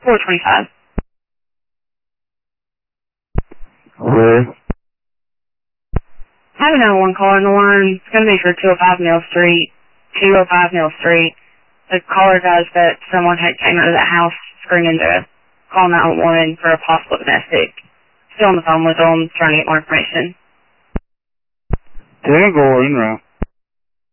425. Where? I have a 911 caller on the line. It's going to be for 205 Mill Street. 205 Mill Street. The caller says that someone had came out of that house screaming to call 911 for a possible domestic. Still on the phone with them, trying to get more information. They're going now.